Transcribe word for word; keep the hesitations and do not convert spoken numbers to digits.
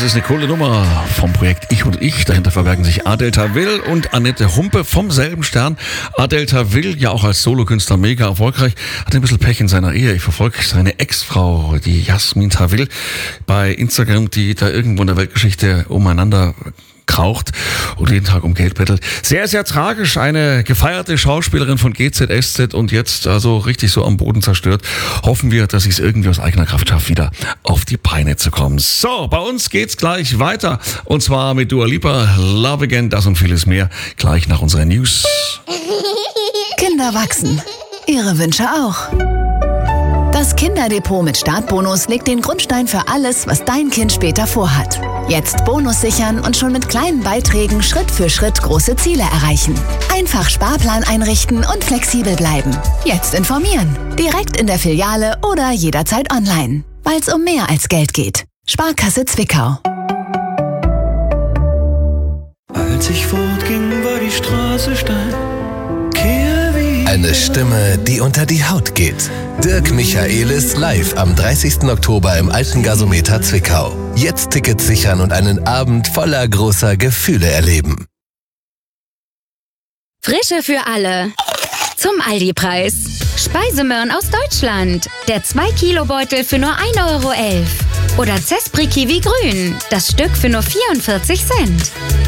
ist eine coole Nummer vom Projekt Ich und Ich. Dahinter verbergen sich A-Delta Will und Annette Humpe vom selben Stern. A-Delta Will, ja auch als Solokünstler mega erfolgreich, hat ein bisschen Pech in seiner Ehe. Ich verfolge seine Ex-Frau, die Jasmin Tawil, bei Instagram, die da irgendwo in der Weltgeschichte umeinander kraucht und jeden Tag um Geld bettelt. Sehr, sehr tragisch. Eine gefeierte Schauspielerin von G Z S Z und jetzt also richtig so am Boden zerstört. Hoffen wir, dass sie es irgendwie aus eigener Kraft schafft, wieder auf die Beine zu kommen. So, bei uns geht's gleich weiter. Und zwar mit Dua Lipa, Love Again, das und vieles mehr. Gleich nach unseren News. Kinder wachsen. Ihre Wünsche auch. Das Kinderdepot mit Startbonus legt den Grundstein für alles, was dein Kind später vorhat. Jetzt Bonus sichern und schon mit kleinen Beiträgen Schritt für Schritt große Ziele erreichen. Einfach Sparplan einrichten und flexibel bleiben. Jetzt informieren. Direkt in der Filiale oder jederzeit online. Weil es um mehr als Geld geht. Sparkasse Zwickau. Als ich fortging, war die Straße steil. Eine Stimme, die unter die Haut geht. Dirk Michaelis live am dreißigsten Oktober im Alten Gasometer Zwickau. Jetzt Tickets sichern und einen Abend voller großer Gefühle erleben. Frische für alle. Zum Aldi-Preis. Speisemöhren aus Deutschland. Der zwei Kilo Beutel für nur ein Euro elf. Oder Zespri Kiwi Grün. Das Stück für nur vierundvierzig Cent.